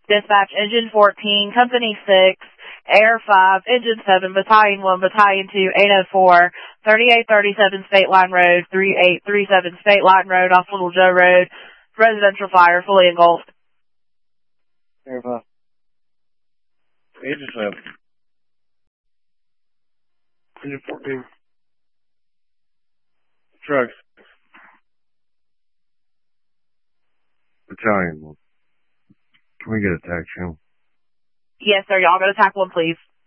Dispatch, Engine 14, Company 6, Air 5, Engine 7, Battalion 1, Battalion 2, 804, 3837 State Line Road, 3837 State Line Road off Little Joe Road, residential fire, fully engulfed. Air 5. Engine 7. Engine 14. Trucks. Battalion 1. Can we get a taxi home? Yes, sir. Y'all go to TAC 1, please.